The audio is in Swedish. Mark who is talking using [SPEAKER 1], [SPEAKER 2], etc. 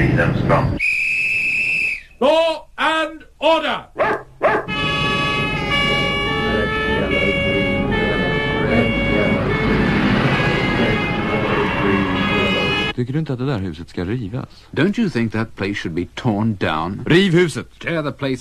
[SPEAKER 1] Fridhemsplan.
[SPEAKER 2] Law and order!
[SPEAKER 3] Tycker du inte att det där huset ska rivas?
[SPEAKER 4] Don't you think that place should be torn down?
[SPEAKER 3] Riv huset!
[SPEAKER 4] Tear the place